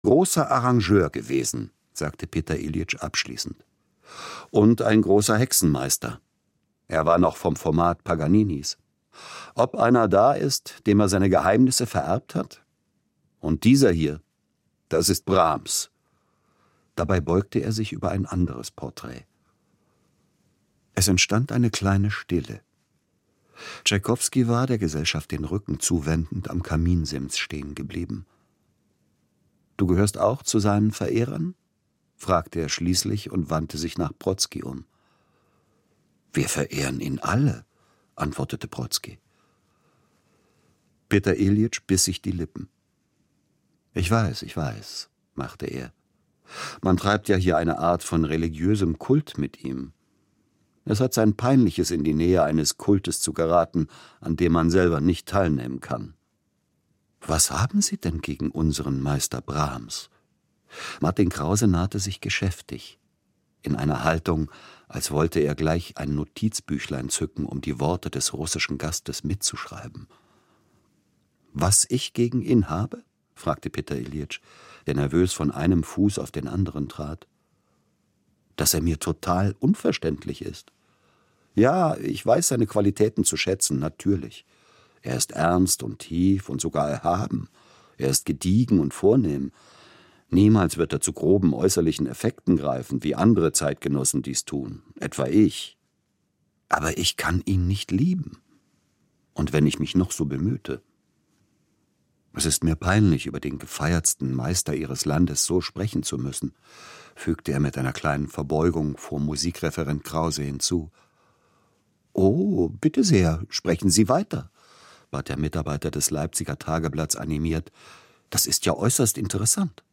großer Arrangeur gewesen, sagte Peter Iljitsch abschließend. Und ein großer Hexenmeister. Er war noch vom Format Paganinis. Ob einer da ist, dem er seine Geheimnisse vererbt hat? Und dieser hier, das ist Brahms. Dabei beugte er sich über ein anderes Porträt. Es entstand eine kleine Stille. Tschaikowski war, der Gesellschaft den Rücken zuwendend, am Kaminsims stehen geblieben. »Du gehörst auch zu seinen Verehrern?« fragte er schließlich und wandte sich nach Brodsky um. »Wir verehren ihn alle«, antwortete Brodsky. Peter Iljitsch biss sich die Lippen. Ich weiß«, machte er. »Man treibt ja hier eine Art von religiösem Kult mit ihm. Es hat sein Peinliches, in die Nähe eines Kultes zu geraten, an dem man selber nicht teilnehmen kann.« »Was haben Sie denn gegen unseren Meister Brahms?« Martin Krause nahte sich geschäftig, in einer Haltung, als wollte er gleich ein Notizbüchlein zücken, um die Worte des russischen Gastes mitzuschreiben. »Was ich gegen ihn habe?« fragte Peter Iljitsch, der nervös von einem Fuß auf den anderen trat. »Dass er mir total unverständlich ist. Ja, ich weiß seine Qualitäten zu schätzen, natürlich. Er ist ernst und tief und sogar erhaben. Er ist gediegen und vornehm. Niemals wird er zu groben äußerlichen Effekten greifen, wie andere Zeitgenossen dies tun, etwa ich. Aber ich kann ihn nicht lieben. Und wenn ich mich noch so bemühte. Es ist mir peinlich, über den gefeiertsten Meister Ihres Landes so sprechen zu müssen«, fügte er mit einer kleinen Verbeugung vor Musikreferent Krause hinzu. »Oh, bitte sehr, sprechen Sie weiter«, bat der Mitarbeiter des Leipziger Tageblatts animiert. »Das ist ja äußerst interessant.«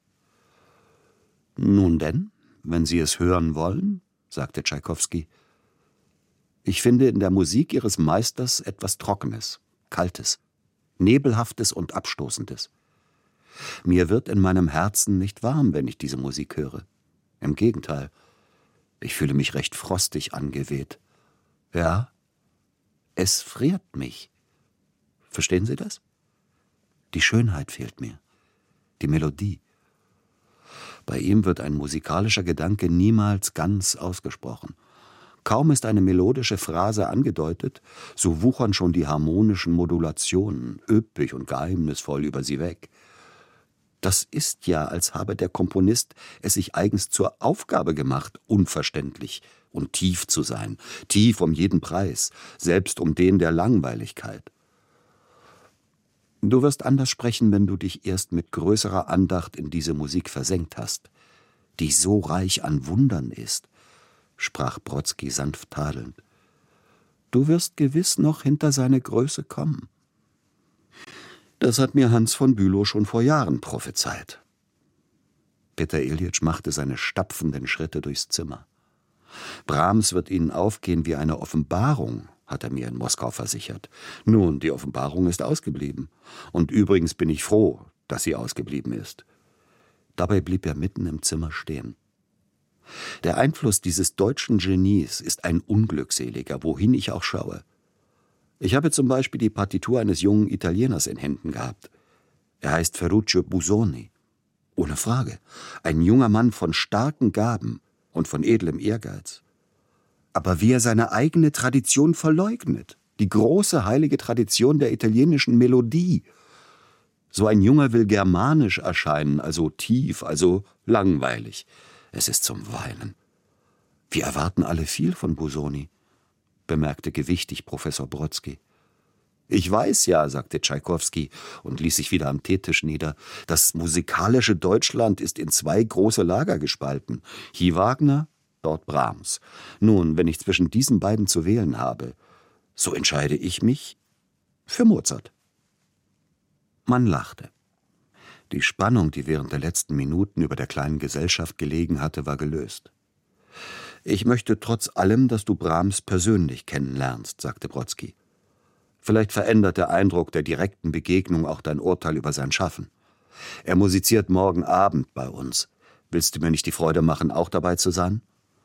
»Nun denn, wenn Sie es hören wollen«, sagte Tschaikowski. »Ich finde in der Musik Ihres Meisters etwas Trockenes, Kaltes, Nebelhaftes und Abstoßendes. Mir wird in meinem Herzen nicht warm, wenn ich diese Musik höre. Im Gegenteil, ich fühle mich recht frostig angeweht. Ja, es friert mich. Verstehen Sie das? Die Schönheit fehlt mir, die Melodie. Bei ihm wird ein musikalischer Gedanke niemals ganz ausgesprochen. Kaum ist eine melodische Phrase angedeutet, so wuchern schon die harmonischen Modulationen üppig und geheimnisvoll über sie weg. Das ist ja, als habe der Komponist es sich eigens zur Aufgabe gemacht, unverständlich und tief zu sein, tief um jeden Preis, selbst um den der Langweiligkeit. Du wirst anders sprechen, wenn du dich erst mit größerer Andacht in diese Musik versenkt hast, die so reich an Wundern ist«, sprach Brodsky sanft tadelnd. »Du wirst gewiss noch hinter seine Größe kommen. Das hat mir Hans von Bülow schon vor Jahren prophezeit.« Peter Iljitsch machte seine stapfenden Schritte durchs Zimmer. »Brahms wird Ihnen aufgehen wie eine Offenbarung«, hat er mir in Moskau versichert. Nun, die Offenbarung ist ausgeblieben. Und übrigens bin ich froh, dass sie ausgeblieben ist. Dabei blieb er mitten im Zimmer stehen. Der Einfluss dieses deutschen Genies ist ein unglückseliger, wohin ich auch schaue. Ich habe zum Beispiel die Partitur eines jungen Italieners in Händen gehabt. Er heißt Ferruccio Busoni. Ohne Frage, ein junger Mann von starken Gaben und von edlem Ehrgeiz. Aber wie er seine eigene Tradition verleugnet, die große heilige Tradition der italienischen Melodie. So ein Junger will germanisch erscheinen, also tief, also langweilig. Es ist zum Weinen. Wir erwarten alle viel von Busoni«, bemerkte gewichtig Professor Brodsky. »Ich weiß ja«, sagte Tschaikowski und ließ sich wieder am Teetisch nieder, »das musikalische Deutschland ist in zwei große Lager gespalten. Hier Wagner, dort Brahms. Nun, wenn ich zwischen diesen beiden zu wählen habe, so entscheide ich mich für Mozart.« Man lachte. Die Spannung, die während der letzten Minuten über der kleinen Gesellschaft gelegen hatte, war gelöst. »Ich möchte trotz allem, dass du Brahms persönlich kennenlernst«, sagte Brodsky. »Vielleicht verändert der Eindruck der direkten Begegnung auch dein Urteil über sein Schaffen. Er musiziert morgen Abend bei uns. Willst du mir nicht die Freude machen, auch dabei zu sein?«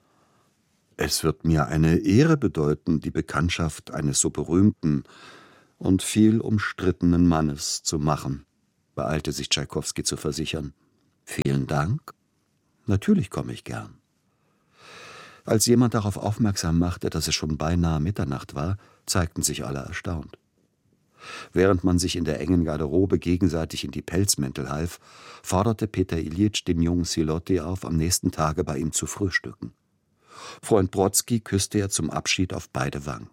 »Es wird mir eine Ehre bedeuten, die Bekanntschaft eines so berühmten und viel umstrittenen Mannes zu machen«, beeilte sich Tschaikowski zu versichern. »Vielen Dank. Natürlich komme ich gern.« Als jemand darauf aufmerksam machte, dass es schon beinahe Mitternacht war, zeigten sich alle erstaunt. Während man sich in der engen Garderobe gegenseitig in die Pelzmäntel half, forderte Peter Iljitsch den jungen Siloty auf, am nächsten Tage bei ihm zu frühstücken. Freund Brodsky küsste er zum Abschied auf beide Wangen.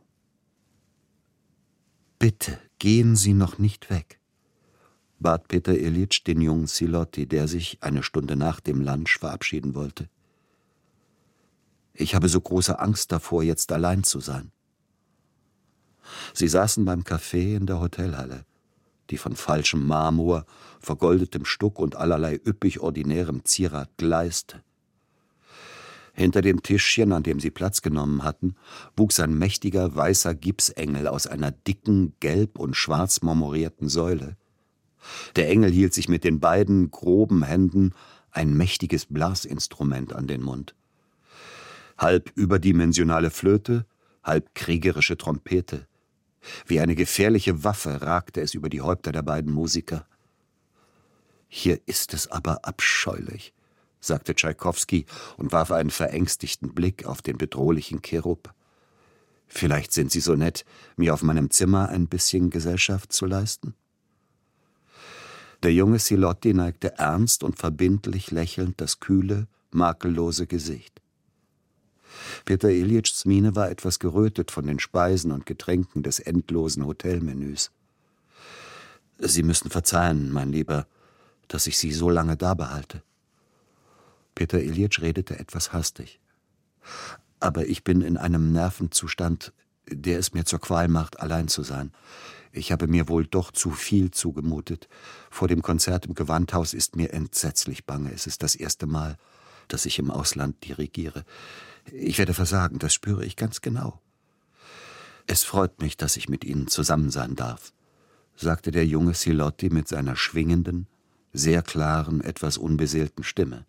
»Bitte, gehen Sie noch nicht weg«, bat Peter Iljitsch den jungen Siloty, der sich eine Stunde nach dem Lunch verabschieden wollte. »Ich habe so große Angst davor, jetzt allein zu sein.« Sie saßen beim Café in der Hotelhalle, die von falschem Marmor, vergoldetem Stuck und allerlei üppig ordinärem Zierat gleiste. Hinter dem Tischchen, an dem sie Platz genommen hatten, wuchs ein mächtiger weißer Gipsengel aus einer dicken, gelb und schwarz marmorierten Säule. Der Engel hielt sich mit den beiden groben Händen ein mächtiges Blasinstrument an den Mund. Halb überdimensionale Flöte, halb kriegerische Trompete. Wie eine gefährliche Waffe ragte es über die Häupter der beiden Musiker. »Hier ist es aber abscheulich«, sagte Tschaikowski und warf einen verängstigten Blick auf den bedrohlichen Cherub. »Vielleicht sind Sie so nett, mir auf meinem Zimmer ein bisschen Gesellschaft zu leisten?« Der junge Siloty neigte ernst und verbindlich lächelnd das kühle, makellose Gesicht. Peter Iljitschs Miene war etwas gerötet von den Speisen und Getränken des endlosen Hotelmenüs. »Sie müssen verzeihen, mein Lieber, dass ich Sie so lange da behalte.« Peter Iljitsch redete etwas hastig. »Aber ich bin in einem Nervenzustand, der es mir zur Qual macht, allein zu sein. Ich habe mir wohl doch zu viel zugemutet. Vor dem Konzert im Gewandhaus ist mir entsetzlich bange. Es ist das erste Mal, dass ich im Ausland dirigiere. Ich werde versagen, das spüre ich ganz genau. Es freut mich, dass ich mit Ihnen zusammen sein darf«, sagte der junge Siloty mit seiner schwingenden, sehr klaren, etwas unbeseelten Stimme.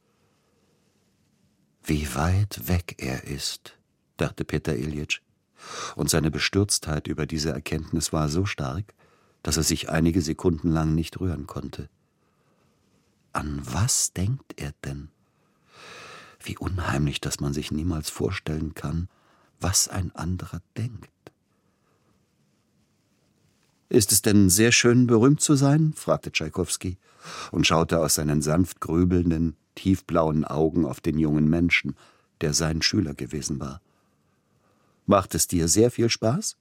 »Wie weit weg er ist«, dachte Peter Iljitsch, und seine Bestürztheit über diese Erkenntnis war so stark, dass er sich einige Sekunden lang nicht rühren konnte. An was denkt er denn? Wie unheimlich, dass man sich niemals vorstellen kann, was ein anderer denkt. »Ist es denn sehr schön, berühmt zu sein?« fragte Tschaikowski und schaute aus seinen sanft grübelnden, tiefblauen Augen auf den jungen Menschen, der sein Schüler gewesen war. »Macht es dir sehr viel Spaß?«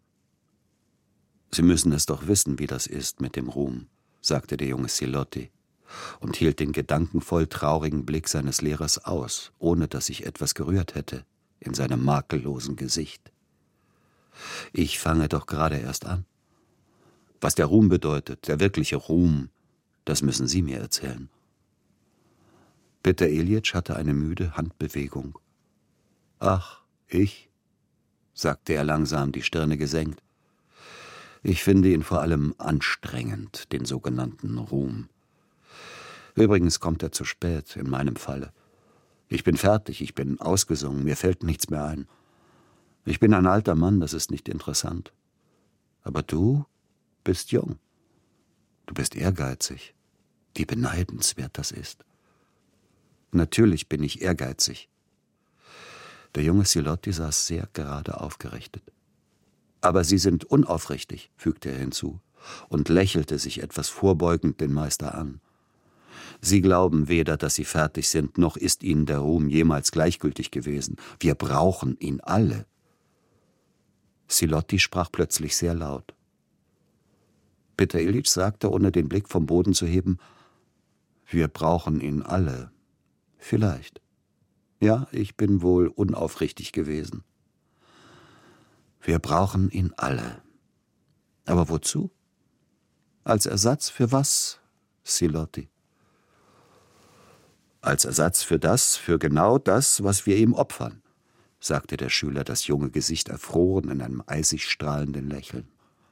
»Sie müssen es doch wissen, wie das ist mit dem Ruhm«, sagte der junge Siloty und hielt den gedankenvoll traurigen Blick seines Lehrers aus, ohne dass sich etwas gerührt hätte in seinem makellosen Gesicht. »Ich fange doch gerade erst an. Was der Ruhm bedeutet, der wirkliche Ruhm, das müssen Sie mir erzählen.« Peter Iljitsch hatte eine müde Handbewegung. »Ach, ich«, sagte er langsam, die Stirne gesenkt. »Ich finde ihn vor allem anstrengend, den sogenannten Ruhm. Übrigens kommt er zu spät, in meinem Falle. Ich bin fertig, ich bin ausgesungen, mir fällt nichts mehr ein. Ich bin ein alter Mann, das ist nicht interessant. Aber du bist jung. Du bist ehrgeizig. Wie beneidenswert das ist.« »Natürlich bin ich ehrgeizig.« Der junge Siloty saß sehr gerade aufgerichtet. »Aber Sie sind unaufrichtig«, fügte er hinzu und lächelte sich etwas vorbeugend den Meister an. »Sie glauben weder, dass Sie fertig sind, noch ist Ihnen der Ruhm jemals gleichgültig gewesen. Wir brauchen ihn alle.« Siloty sprach plötzlich sehr laut. Peter Iljitsch sagte, ohne den Blick vom Boden zu heben, »Wir brauchen ihn alle. Vielleicht. Ja, ich bin wohl unaufrichtig gewesen. Wir brauchen ihn alle. Aber wozu? Als Ersatz für was, Siloty?« »Als Ersatz für genau das, was wir ihm opfern«, sagte der Schüler, das junge Gesicht erfroren in einem eisig strahlenden Lächeln.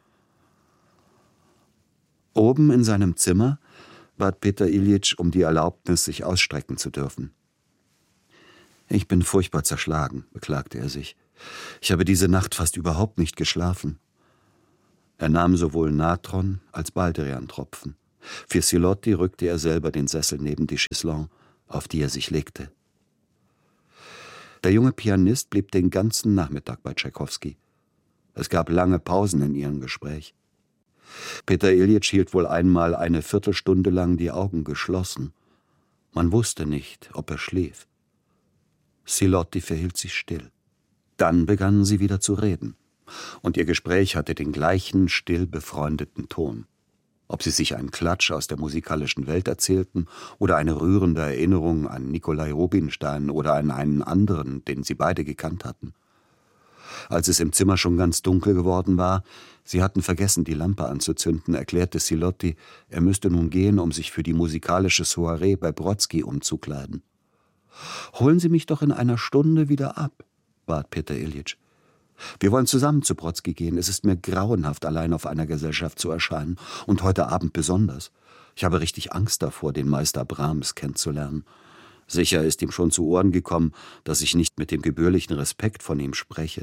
Oben in seinem Zimmer bat Peter Iljitsch um die Erlaubnis, sich ausstrecken zu dürfen. »Ich bin furchtbar zerschlagen«, beklagte er sich. »Ich habe diese Nacht fast überhaupt nicht geschlafen.« Er nahm sowohl Natron als Baldrian-Tropfen Für Silotti rückte er selber den Sessel neben die Chaiselongue, auf die er sich legte. Der junge Pianist blieb den ganzen Nachmittag bei Tschaikowski. Es gab lange Pausen in ihrem Gespräch. Peter Iljitsch hielt wohl einmal eine Viertelstunde lang die Augen geschlossen. Man wusste nicht, ob er schlief. Silotti verhielt sich still. Dann begannen sie wieder zu reden. Und ihr Gespräch hatte den gleichen still befreundeten Ton. Ob sie sich einen Klatsch aus der musikalischen Welt erzählten oder eine rührende Erinnerung an Nikolai Rubinstein oder an einen anderen, den sie beide gekannt hatten. Als es im Zimmer schon ganz dunkel geworden war, sie hatten vergessen, die Lampe anzuzünden, erklärte Silotti, er müsste nun gehen, um sich für die musikalische Soiree bei Brodsky umzukleiden. »Holen Sie mich doch in einer Stunde wieder ab«, bat Peter Iljitsch. »Wir wollen zusammen zu Brodsky gehen. Es ist mir grauenhaft, allein auf einer Gesellschaft zu erscheinen. Und heute Abend besonders. Ich habe richtig Angst davor, den Meister Brahms kennenzulernen. Sicher ist ihm schon zu Ohren gekommen, dass ich nicht mit dem gebührlichen Respekt von ihm spreche.«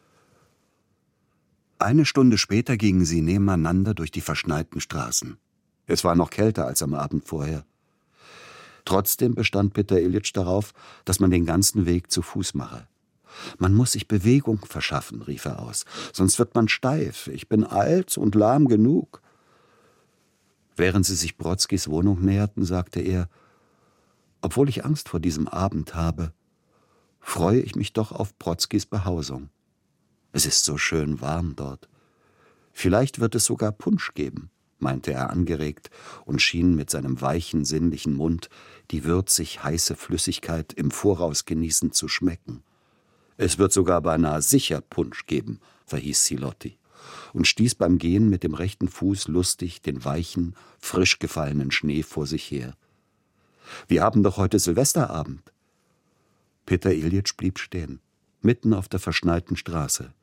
Eine Stunde später gingen sie nebeneinander durch die verschneiten Straßen. Es war noch kälter als am Abend vorher. Trotzdem bestand Peter Iljitsch darauf, dass man den ganzen Weg zu Fuß mache. »Man muss sich Bewegung verschaffen«, rief er aus, »sonst wird man steif. Ich bin alt und lahm genug.« Während sie sich Brodskys Wohnung näherten, sagte er, »Obwohl ich Angst vor diesem Abend habe, freue ich mich doch auf Brodskys Behausung. Es ist so schön warm dort. Vielleicht wird es sogar Punsch geben«, meinte er angeregt und schien mit seinem weichen, sinnlichen Mund die würzig heiße Flüssigkeit im Voraus genießend zu schmecken. »Es wird sogar beinahe sicher Punsch geben«, verhieß Silotti und stieß beim Gehen mit dem rechten Fuß lustig den weichen, frisch gefallenen Schnee vor sich her. »Wir haben doch heute Silvesterabend.« Peter Iljitsch blieb stehen, mitten auf der verschneiten Straße.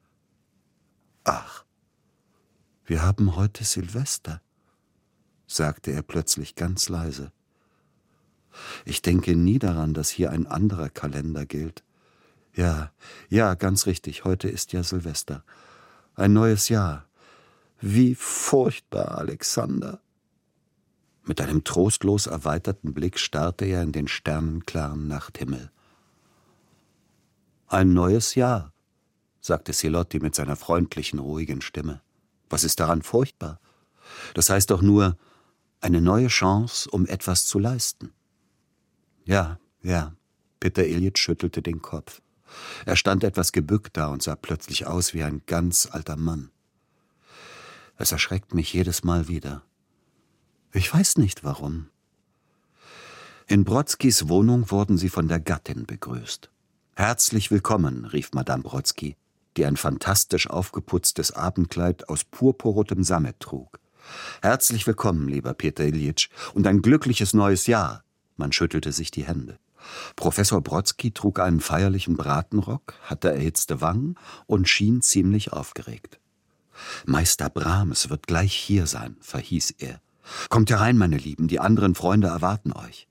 »Ach, wir haben heute Silvester«, sagte er plötzlich ganz leise. »Ich denke nie daran, dass hier ein anderer Kalender gilt. Ja, ganz richtig, heute ist ja Silvester. Ein neues Jahr. Wie furchtbar, Alexander.« Mit einem trostlos erweiterten Blick starrte er in den sternenklaren Nachthimmel. »Ein neues Jahr«, sagte Silotti mit seiner freundlichen, ruhigen Stimme. »Was ist daran furchtbar? Das heißt doch nur, eine neue Chance, um etwas zu leisten.« Ja, Peter Iljitsch schüttelte den Kopf. Er stand etwas gebückt da und sah plötzlich aus wie ein ganz alter Mann. Es erschreckt mich jedes Mal wieder. Ich weiß nicht, warum. In Brodskys Wohnung wurden sie von der Gattin begrüßt. »Herzlich willkommen«, rief Madame Brodsky, die ein fantastisch aufgeputztes Abendkleid aus purpurrotem Sammet trug. »Herzlich willkommen, lieber Peter Iljitsch, und ein glückliches neues Jahr.« Man schüttelte sich die Hände. Professor Brodsky trug einen feierlichen Bratenrock, hatte erhitzte Wangen und schien ziemlich aufgeregt. »Meister Brahms wird gleich hier sein«, verhieß er. »Kommt herein, meine Lieben, die anderen Freunde erwarten euch.«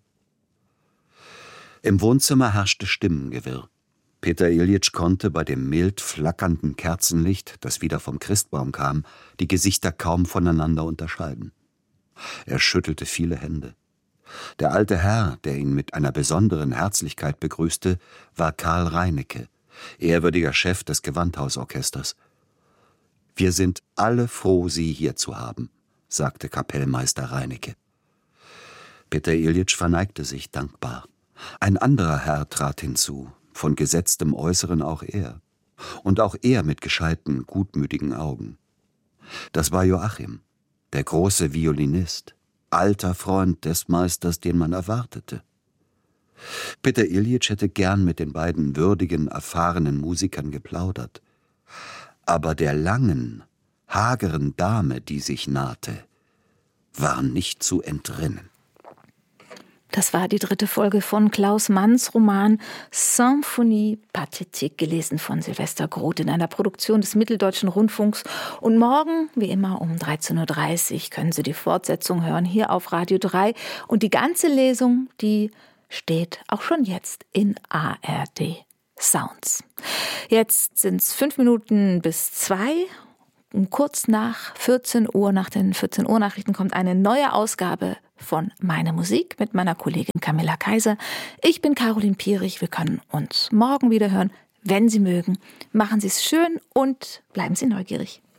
Im Wohnzimmer herrschte Stimmengewirr. Peter Iljitsch konnte bei dem mild flackernden Kerzenlicht, das wieder vom Christbaum kam, die Gesichter kaum voneinander unterscheiden. Er schüttelte viele Hände. Der alte Herr, der ihn mit einer besonderen Herzlichkeit begrüßte, war Karl Reinecke, ehrwürdiger Chef des Gewandhausorchesters. »Wir sind alle froh, Sie hier zu haben«, sagte Kapellmeister Reinecke. Peter Iljitsch verneigte sich dankbar. Ein anderer Herr trat hinzu, von gesetztem Äußeren auch er, und auch er mit gescheiten, gutmütigen Augen. Das war Joachim, der große Violinist, alter Freund des Meisters, den man erwartete. Peter Iljitsch hätte gern mit den beiden würdigen, erfahrenen Musikern geplaudert. Aber der langen, hageren Dame, die sich nahte, war nicht zu entrinnen. Das war die 3. Folge von Klaus Manns Roman Symphonie Pathétique, gelesen von Silvester Groth in einer Produktion des Mitteldeutschen Rundfunks. Und morgen, wie immer um 13.30 Uhr, können Sie die Fortsetzung hören hier auf Radio 3. Und die ganze Lesung, die steht auch schon jetzt in ARD Sounds. Jetzt sind es 5 Minuten bis 2. kurz nach 14 Uhr, nach den 14 Uhr Nachrichten, kommt eine neue Ausgabe von Meine Musik mit meiner Kollegin Camilla Kaiser. Ich bin Caroline Pierich. Wir können uns morgen wieder hören, wenn Sie mögen. Machen Sie es schön und bleiben Sie neugierig.